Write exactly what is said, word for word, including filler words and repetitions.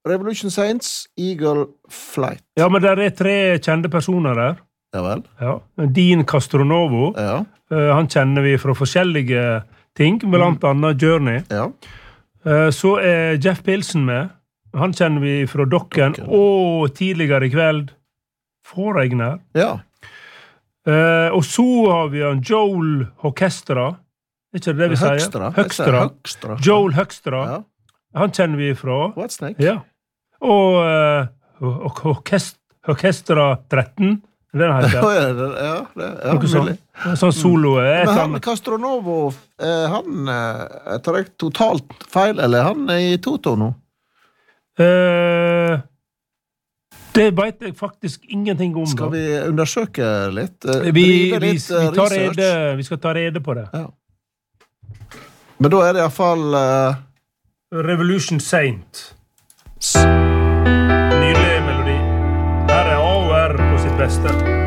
Revolution Saints, Eagle Flight. Ja, men der er tre kjente personer der. Ja vel. Ja. Dean Castronovo, Ja. uh, han kjenner vi fra forskjellige ting, blant annet Journey. Ja. Uh, så er Jeff Pilsen med. Han kjenner vi fra Dokken, Dokken. og tidligere i kveld Foregner. Ja. Uh, og så har vi en Joel Hoekstra. Er ikke det vi sier? Høgstra. Høgstra. Høgstra. Joel Høgstra. Ja. Han kjenner vi fra. Whitesnake. Ja. Og uh, Hoekstra tretten. Det er den heter. Ja, det, ja, det, ja, Noe sånn. mulig. Sånn solo. Men han, Castronovo, eh, han eh, tar jeg totalt feil, eller han er i Toto nå? Uh, det vet jeg faktisk ingenting om. Skal da. vi undersøke litt? Eh, Vi, drive vi, litt, vi, eh, tar research? rede, vi skal ta rede på det. Ja. Men da er det i hvert fall eh, Revolution Saint. Nydelig melodi. Her er A O R på sitt beste.